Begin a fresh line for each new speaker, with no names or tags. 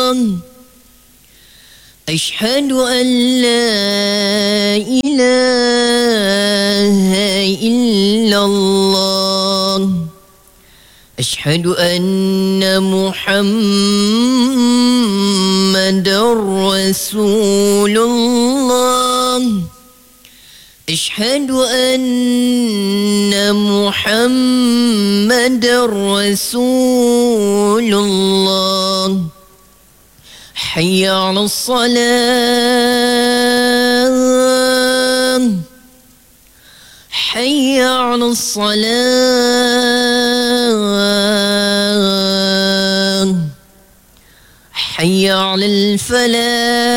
أشهد أن لا إله إلا الله أشهد أن محمدا رسول الله أشهد أن محمدا رسول الله حي على الصلاة حي على الصلاة حي على الفلاح